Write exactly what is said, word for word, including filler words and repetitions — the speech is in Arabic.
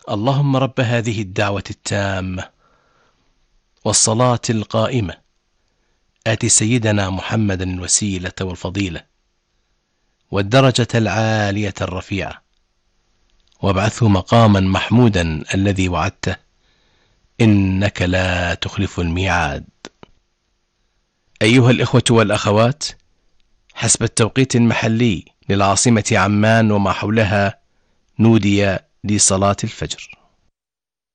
اللهم رب هذه الدعوة التامة والصلاة القائمة آت سيدنا محمدا الوسيلة والفضيلة والدرجة العالية الرفيعة وابعثه مقاما محمودا الذي وعدته إنك لا تخلف الميعاد. أيها الإخوة والأخوات، حسب التوقيت المحلي للعاصمة عمان وما حولها نودي لصلاة الفجر.